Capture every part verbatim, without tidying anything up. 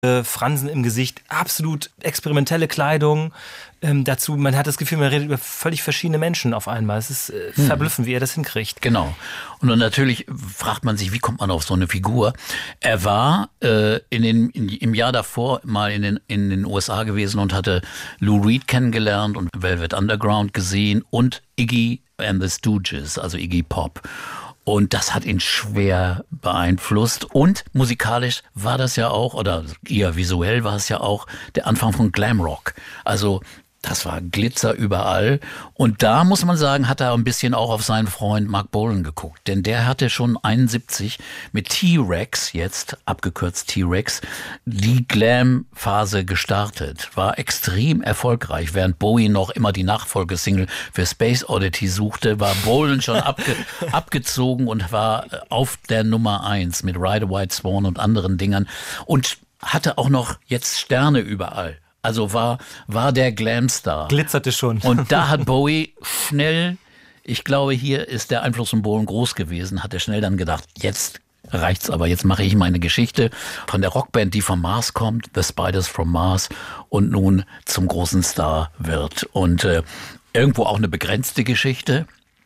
äh, Fransen im Gesicht, absolut experimentelle Kleidung. Ähm, dazu, man hat das Gefühl, man redet über völlig verschiedene Menschen auf einmal. Es ist äh, hm. verblüffend, wie er das hinkriegt. Genau. Und dann natürlich fragt man sich, wie kommt man auf so eine Figur? Er war äh, in den, in, im Jahr davor mal in den, in den U S A gewesen und hatte Lou Reed kennengelernt und Velvet Underground gesehen und Iggy and the Stooges, also Iggy Pop. Und das hat ihn schwer beeinflusst. Und musikalisch war das ja auch, oder eher visuell war es ja auch, der Anfang von Glamrock. Also das war Glitzer überall. Und da muss man sagen, hat er ein bisschen auch auf seinen Freund Mark Bolan geguckt. Denn der hatte schon einundsiebzig mit T-Rex, jetzt abgekürzt T-Rex, die Glam-Phase gestartet. War extrem erfolgreich. Während Bowie noch immer die Nachfolgesingle für Space Oddity suchte, war Bolan schon abge abgezogen und war auf der Nummer eins mit Ride a White Swan und anderen Dingern. Und hatte auch noch jetzt Sterne überall. Also war, war der Glamstar. Glitzerte schon. Und da hat Bowie schnell, ich glaube, hier ist der Einfluss von Bolan groß gewesen, hat er schnell dann gedacht, jetzt reicht's aber, jetzt mache ich meine Geschichte von der Rockband, die vom Mars kommt, The Spiders from Mars, und nun zum großen Star wird. Und äh, irgendwo auch eine begrenzte Geschichte,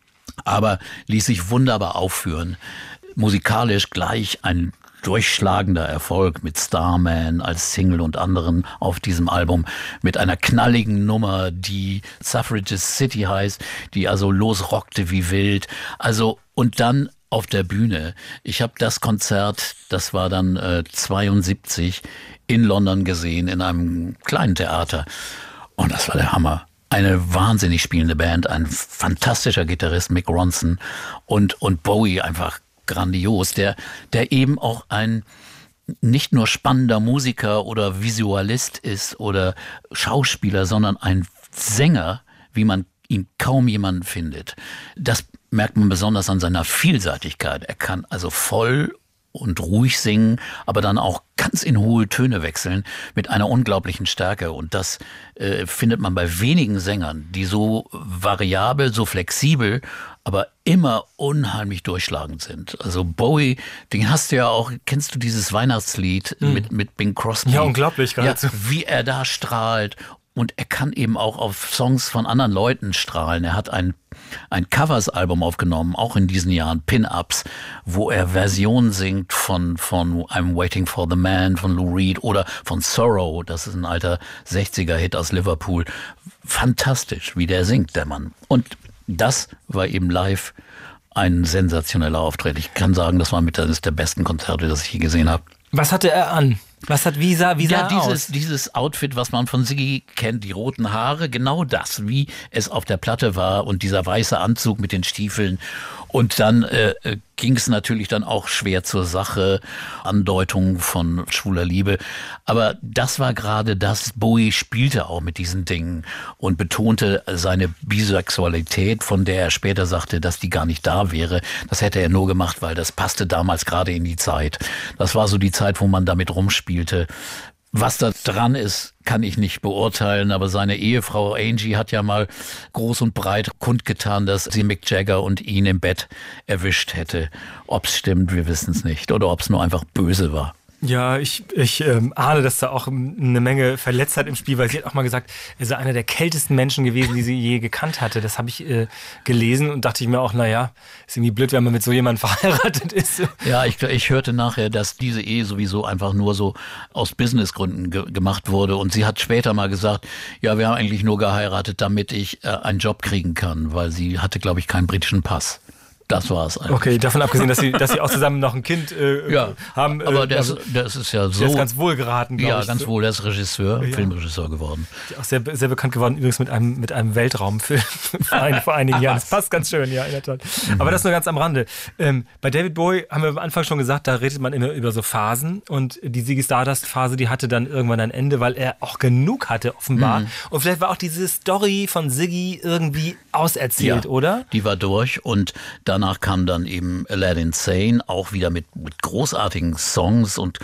aber ließ sich wunderbar aufführen. Musikalisch gleich ein durchschlagender Erfolg mit Starman als Single und anderen auf diesem Album, mit einer knalligen Nummer, die Suffragist City heißt, die also losrockte wie wild. Also und dann auf der Bühne. Ich habe das Konzert, das war dann äh, zweiundsiebzig, in London gesehen, in einem kleinen Theater. Und das war der Hammer. Eine wahnsinnig spielende Band, ein fantastischer Gitarrist, Mick Ronson, und, und Bowie einfach grandios, der, der eben auch ein nicht nur spannender Musiker oder Visualist ist oder Schauspieler, sondern ein Sänger, wie man ihn kaum jemanden findet. Das merkt man besonders an seiner Vielseitigkeit. Er kann also voll und ruhig singen, aber dann auch ganz in hohe Töne wechseln mit einer unglaublichen Stärke. Und das äh, findet man bei wenigen Sängern, die so variabel, so flexibel, aber immer unheimlich durchschlagend sind. Also Bowie, den hast du ja auch, kennst du dieses Weihnachtslied mhm. mit, mit Bing Crosby? Ja, unglaublich. Ja, wie er da strahlt. Und er kann eben auch auf Songs von anderen Leuten strahlen. Er hat ein, ein Covers-Album aufgenommen, auch in diesen Jahren, Pin-Ups, wo er Versionen singt von, von I'm Waiting for the Man von Lou Reed oder von Sorrow, das ist ein alter sechziger-Hit aus Liverpool. Fantastisch, wie der singt, der Mann. Und das war eben live ein sensationeller Auftritt. Ich kann sagen, das war mit eines der besten Konzerte, das ich je gesehen habe. Was hatte er an? Was hat, wie sah, wie sah ja, er dieses, aus? dieses Outfit, was man von Ziggy kennt, die roten Haare, genau das, wie es auf der Platte war, und dieser weiße Anzug mit den Stiefeln. Und dann äh, ging es natürlich dann auch schwer zur Sache, Andeutungen von schwuler Liebe. Aber das war gerade das, Bowie spielte auch mit diesen Dingen und betonte seine Bisexualität, von der er später sagte, dass die gar nicht da wäre. Das hätte er nur gemacht, weil das passte damals gerade in die Zeit. Das war so die Zeit, wo man damit rumspielte. Was da dran ist, kann ich nicht beurteilen, aber seine Ehefrau Angie hat ja mal groß und breit kundgetan, dass sie Mick Jagger und ihn im Bett erwischt hätte. Ob's stimmt, wir wissen es nicht. Oder ob's nur einfach böse war. Ja, ich, ich ähm, ahne, dass da auch eine Menge Verletztheit im Spiel, weil sie hat auch mal gesagt, er sei einer der kältesten Menschen gewesen, die sie je gekannt hatte. Das habe ich äh, gelesen und dachte ich mir auch, naja, ist irgendwie blöd, wenn man mit so jemandem verheiratet ist. Ja, ich, ich hörte nachher, dass diese Ehe sowieso einfach nur so aus Businessgründen ge gemacht wurde, und sie hat später mal gesagt, ja, wir haben eigentlich nur geheiratet, damit ich äh, einen Job kriegen kann, weil sie hatte, glaube ich, keinen britischen Pass. Das war es eigentlich. Okay, davon abgesehen, dass sie, dass sie auch zusammen noch ein Kind äh, ja, haben. Äh, aber das, also, das ist ja so. Der ist ganz wohl geraten, glaube ja, ich. Ja, ganz wohl. Der ist Regisseur, ja. Filmregisseur geworden. Auch sehr, sehr bekannt geworden, übrigens mit einem, mit einem Weltraumfilm vor, ein, vor einigen Jahren. Das passt ganz schön, ja, in der Tat. Mhm. Aber das nur ganz am Rande. Ähm, bei David Bowie haben wir am Anfang schon gesagt, da redet man immer über so Phasen, und die Ziggy Stardust-Phase, die hatte dann irgendwann ein Ende, weil er auch genug hatte, offenbar. Mhm. Und vielleicht war auch diese Story von Ziggy irgendwie auserzählt, ja, oder? Die war durch, und danach kam dann eben Aladdin Sane, auch wieder mit, mit großartigen Songs, und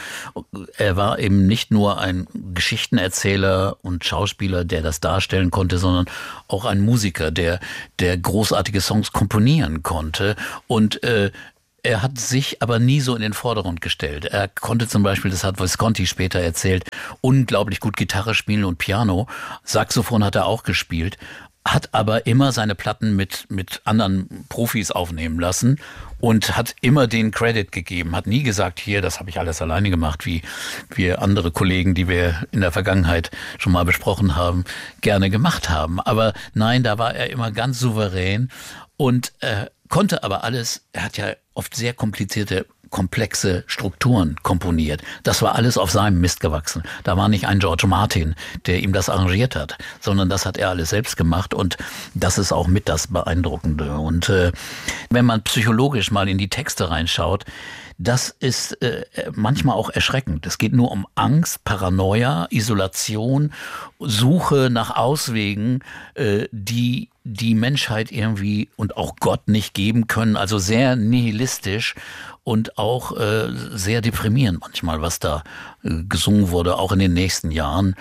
er war eben nicht nur ein Geschichtenerzähler und Schauspieler, der das darstellen konnte, sondern auch ein Musiker, der, der großartige Songs komponieren konnte, und äh, Er hat sich aber nie so in den Vordergrund gestellt. Er konnte zum Beispiel, das hat Visconti später erzählt, unglaublich gut Gitarre spielen und Piano. Saxophon hat er auch gespielt, hat aber immer seine Platten mit, mit anderen Profis aufnehmen lassen und hat immer den Credit gegeben, hat nie gesagt, hier, das habe ich alles alleine gemacht, wie wir andere Kollegen, die wir in der Vergangenheit schon mal besprochen haben, gerne gemacht haben. Aber nein, da war er immer ganz souverän und äh, konnte aber alles, er hat ja oft sehr komplizierte, komplexe Strukturen komponiert. Das war alles auf seinem Mist gewachsen. Da war nicht ein George Martin, der ihm das arrangiert hat, sondern das hat er alles selbst gemacht und das ist auch mit das Beeindruckende. Und äh, wenn man psychologisch mal in die Texte reinschaut, das ist äh, manchmal auch erschreckend. Es geht nur um Angst, Paranoia, Isolation, Suche nach Auswegen, äh, die die Menschheit irgendwie und auch Gott nicht geben können. Also sehr nihilistisch und auch äh, sehr deprimierend manchmal, was da äh, gesungen wurde, auch in den nächsten Jahren.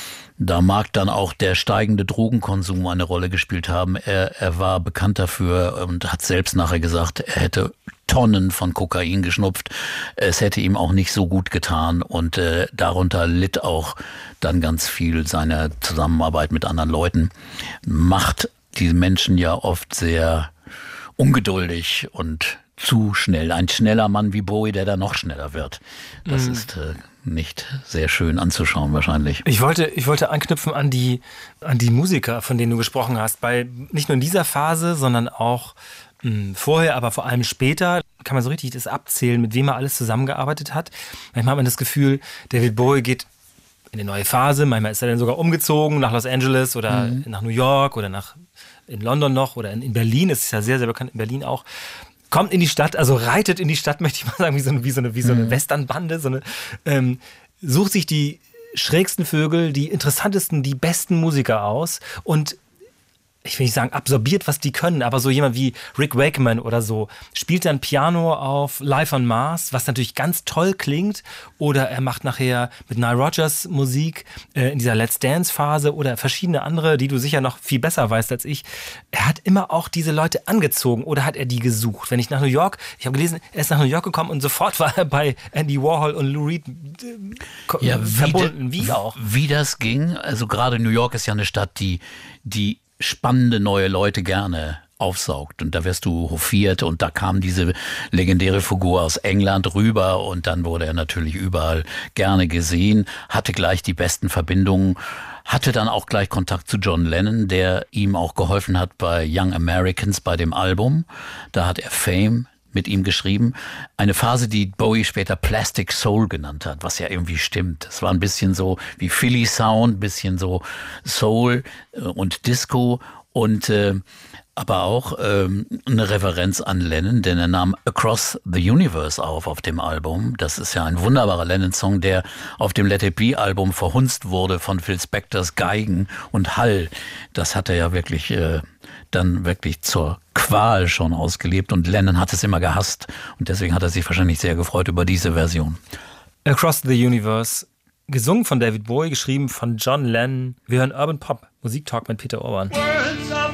Da mag dann auch der steigende Drogenkonsum eine Rolle gespielt haben. Er, er war bekannt dafür und hat selbst nachher gesagt, er hätte Tonnen von Kokain geschnupft. Es hätte ihm auch nicht so gut getan und äh, darunter litt auch dann ganz viel seine Zusammenarbeit mit anderen Leuten. Macht die Menschen ja oft sehr ungeduldig und zu schnell. Ein schneller Mann wie Bowie, der da noch schneller wird. Das mm. ist äh, nicht sehr schön anzuschauen wahrscheinlich. Ich wollte, ich wollte anknüpfen an die, an die Musiker, von denen du gesprochen hast. Bei nicht nur in dieser Phase, sondern auch mh, vorher, aber vor allem später kann man so richtig das abzählen, mit wem er alles zusammengearbeitet hat. Manchmal hat man das Gefühl, David Bowie geht in eine neue Phase. Manchmal ist er dann sogar umgezogen nach Los Angeles oder mhm. nach New York oder nach in London noch oder in, in Berlin. Es ist ja sehr, sehr bekannt in Berlin auch. Kommt in die Stadt, also reitet in die Stadt, möchte ich mal sagen, wie so eine, wie so eine, wie so eine mhm. Westernbande. So eine, ähm, sucht sich die schrägsten Vögel, die interessantesten, die besten Musiker aus und ich will nicht sagen absorbiert, was die können, aber so jemand wie Rick Wakeman oder so spielt dann Piano auf Live on Mars, was natürlich ganz toll klingt, oder er macht nachher mit Nile Rodgers Musik äh, in dieser Let's Dance Phase oder verschiedene andere, die du sicher noch viel besser weißt als ich. Er hat immer auch diese Leute angezogen oder hat er die gesucht? Wenn ich nach New York, ich habe gelesen, er ist nach New York gekommen und sofort war er bei Andy Warhol und Lou Reed äh, ja, verbunden. Wie, wie auch? Wie das ging, also gerade New York ist ja eine Stadt, die, die spannende neue Leute gerne aufsaugt und da wirst du hofiert und da kam diese legendäre Figur aus England rüber und dann wurde er natürlich überall gerne gesehen, hatte gleich die besten Verbindungen, hatte dann auch gleich Kontakt zu John Lennon, der ihm auch geholfen hat bei Young Americans, bei dem Album. Da hat er Fame mit ihm geschrieben. Eine Phase, die Bowie später Plastic Soul genannt hat, was ja irgendwie stimmt. Es war ein bisschen so wie Philly Sound, ein bisschen so Soul und Disco und äh, aber auch ähm, eine Referenz an Lennon, denn er nahm Across the Universe auf auf dem Album. Das ist ja ein wunderbarer Lennon-Song, der auf dem Let It Be-Album verhunzt wurde von Phil Spectors Geigen und Hall. Das hat er ja wirklich äh, dann wirklich zur Qual schon ausgelebt und Lennon hat es immer gehasst und deswegen hat er sich wahrscheinlich sehr gefreut über diese Version. Across the Universe, gesungen von David Bowie, geschrieben von John Lennon. Wir hören Urban Pop, Musiktalk mit Peter Urban.